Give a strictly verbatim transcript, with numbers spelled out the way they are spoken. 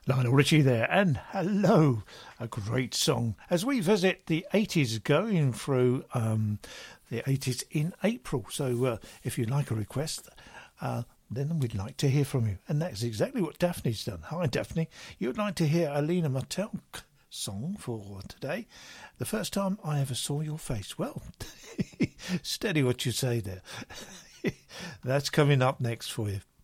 Lionel Richie there, and Hello, a great song as we visit the eighties, going through um, the eighties in April. So uh, if you'd like a request, uh, then we'd like to hear from you. And that's exactly what Daphne's done. Hi, Daphne. You'd like to hear Alina Martel song for today. The first time I ever saw your face. Well, steady what you say there. That's coming up next for you.